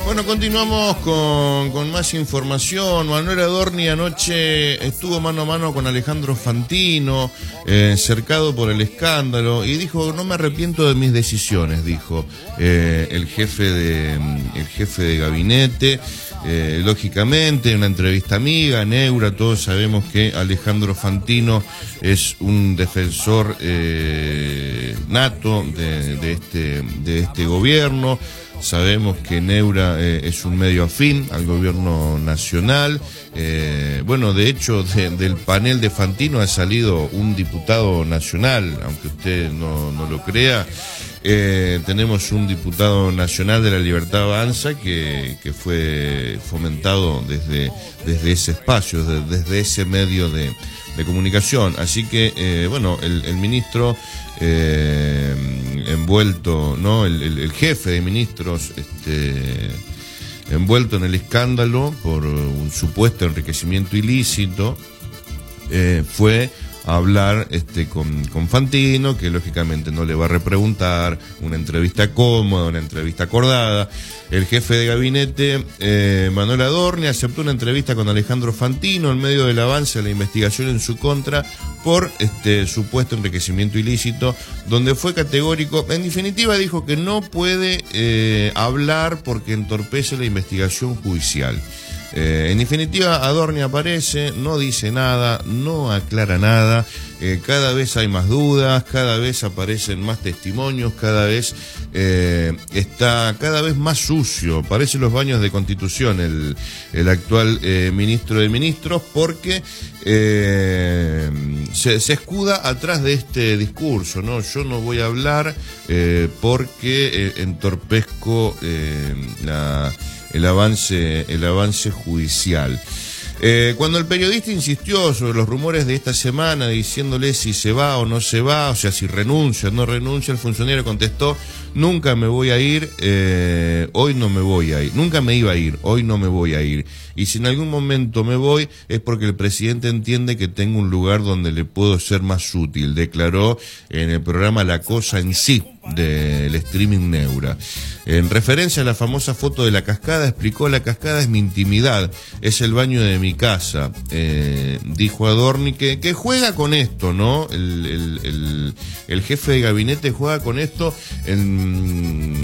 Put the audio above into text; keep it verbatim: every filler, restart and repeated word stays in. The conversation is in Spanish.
Bueno, continuamos con, con más información. Manuel Adorni anoche estuvo mano a mano con Alejandro Fantino, eh, cercado por el escándalo, y dijo: no me arrepiento de mis decisiones, dijo eh, el jefe de el jefe de gabinete. Eh, lógicamente, una entrevista amiga, Neura, todos sabemos que Alejandro Fantino es un defensor eh, nato de, de, este, de este gobierno. Sabemos que Neura eh, es un medio afín al gobierno nacional. Eh, bueno, de hecho, de, del panel de Fantino ha salido un diputado nacional, aunque usted no, no lo crea. Eh, tenemos un diputado nacional de la Libertad Avanza que, que fue fomentado desde, desde ese espacio, desde, desde ese medio de, de comunicación. Así que, eh, bueno, el, el ministro eh, envuelto, ¿no? El, el, el jefe de ministros, este, envuelto en el escándalo por un supuesto enriquecimiento ilícito, eh, fue a hablar este, con, con Fantino, que lógicamente no le va a repreguntar, una entrevista cómoda, una entrevista acordada. El jefe de gabinete, eh, Manuel Adorni, aceptó una entrevista con Alejandro Fantino en medio del avance de la investigación en su contra por este supuesto enriquecimiento ilícito, donde fue categórico. En definitiva, dijo que no puede eh, hablar porque entorpece la investigación judicial. Eh, en definitiva, Adorni aparece, no dice nada, no aclara nada, eh, cada vez hay más dudas, cada vez aparecen más testimonios, cada vez eh, está cada vez más sucio, parece los baños de Constitución el, el actual eh, ministro de Ministros, porque eh, se, se escuda atrás de este discurso, ¿no? Yo no voy a hablar eh, porque eh, entorpezco eh, la... el avance, el avance judicial. Eh, cuando el periodista insistió sobre los rumores de esta semana, diciéndole si se va o no se va, o sea, si renuncia o no renuncia, el funcionario contestó: nunca me voy a ir, eh, hoy no me voy a ir, nunca me iba a ir, hoy no me voy a ir. Y si en algún momento me voy, es porque el presidente entiende que tengo un lugar donde le puedo ser más útil, declaró en el programa La Cosa en Sí, del streaming Neura. En referencia a la famosa foto de la cascada, explicó: la cascada es mi intimidad, es el baño de mi casa. Eh, dijo Adorni que, que juega con esto, ¿no? El, el, el, el jefe de gabinete juega con esto en,